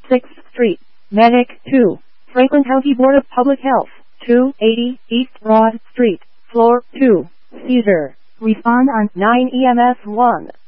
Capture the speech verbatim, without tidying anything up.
sixth Street, Medic two, Franklin County Board of Public Health, two eighty East Broad Street, floor two, seizure. Respond on nine E M S one.